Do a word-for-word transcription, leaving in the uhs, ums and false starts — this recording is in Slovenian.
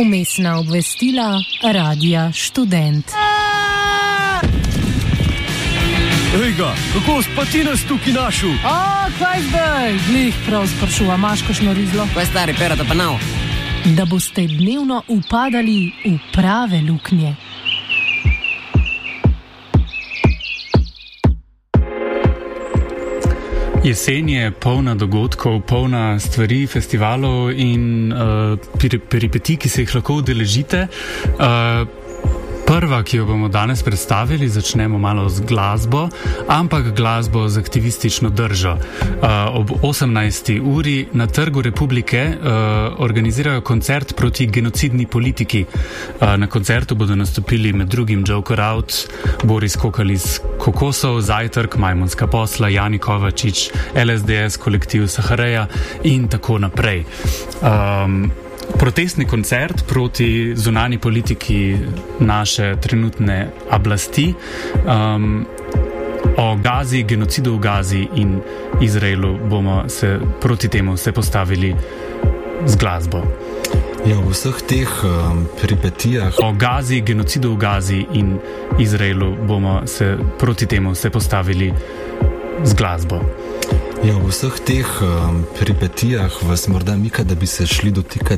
Vmesna obvestila Radia Študent. Ejga, kako spati nas tukaj našel? A, kaj zdaj? Glih prav sprašuva, imaš kakšno rizlo? Kaj stari, perata pa nav? Da boste dnevno upadali v prave luknje. Jesen je polna dogodkov, polna stvari, festivalov in uh, peripetij, ki se jih lahko udeležite. Uh, Prva, ki jo bomo danes predstavili, začnemo malo z glasbo, ampak glasbo z aktivistično držo. Uh, ob osemnajsti uri na Trgu Republike uh, organizirajo koncert proti genocidni politiki. Uh, na koncertu bodo nastopili med drugim Joker Out, Boris Kokal iz Kokosov, Zajtrk, Majmunska posla, Jani Kovačič, L S D S kolektiv Sahareja in tako naprej. Um, Protestni koncert proti zunanji politiki naše trenutne oblasti, um, o Gazi, genocidu v Gazi in Izraelu bomo se proti temu se postavili z glasbo. Ja, v vseh teh um, peripetijah. O Gazi, genocidu v Gazi in Izraelu bomo se proti temu se postavili z glasbo. Ja, v vseh teh um, peripetijah vas morda mika, da bi se šli dotikati